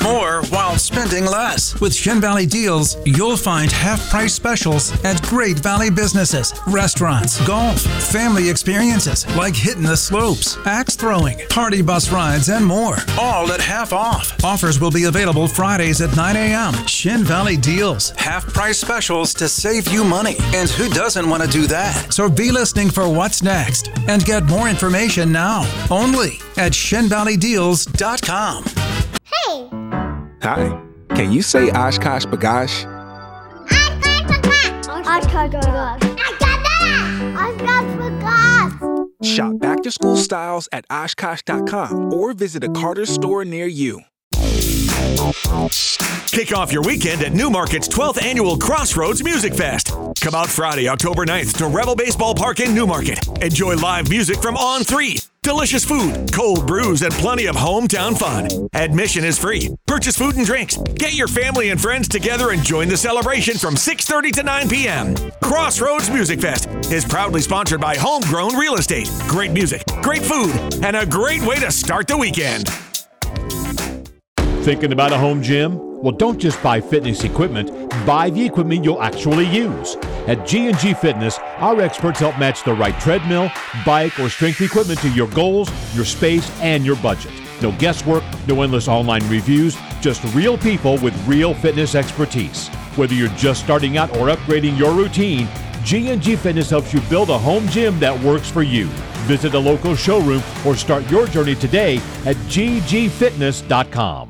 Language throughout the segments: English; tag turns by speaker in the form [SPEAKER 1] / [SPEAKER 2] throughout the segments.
[SPEAKER 1] more while spending less. With Shin Valley Deals, you'll find half-price specials at great Valley businesses, restaurants, golf, family experiences like hitting the slopes, axe throwing, party bus rides, and more. All at half off. Offers will be available Fridays at 9 a.m. Shin Valley Deals. Half-price specials to save you money. And who doesn't want to do that? So be listening for what's next and get more information now. Only at ShinValleyDeals.com.
[SPEAKER 2] Hey!
[SPEAKER 3] Hi. Can you say Oshkosh B'gosh? Shop back-to-school styles at Oshkosh.com or visit a Carter's store near you.
[SPEAKER 4] Kick off your weekend at Newmarket's 12th Annual Crossroads Music Fest. Come out Friday, October 9th to Revel Baseball Park in Newmarket. Enjoy live music from On 3, delicious food, cold brews, and plenty of hometown fun. Admission is free. Purchase food and drinks. Get your family and friends together and join the celebration from 6:30 to 9 p.m. Crossroads Music Fest is proudly sponsored by Homegrown Real Estate. Great music, great food, and a great way to start the weekend.
[SPEAKER 5] Thinking about a home gym? Well, don't just buy fitness equipment. Buy the equipment you'll actually use. At G&G Fitness, our experts help match the right treadmill, bike, or strength equipment to your goals, your space, and your budget. No guesswork, no endless online reviews, just real people with real fitness expertise. Whether you're just starting out or upgrading your routine, G&G Fitness helps you build a home gym that works for you. Visit a local showroom or start your journey today at ggfitness.com.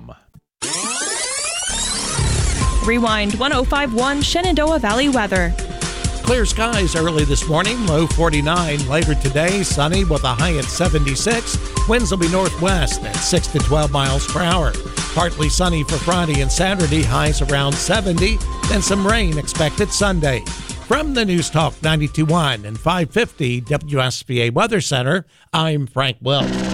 [SPEAKER 6] Rewind 105.1 Shenandoah Valley weather.
[SPEAKER 7] Clear skies early this morning, low 49. Later today, sunny with a high at 76. Winds will be northwest at 6 to 12 miles per hour. Partly sunny for Friday and Saturday, highs around 70. Then some rain expected Sunday. From the News Talk 92.1 and 550 WSBA Weather Center, I'm Frank Welch.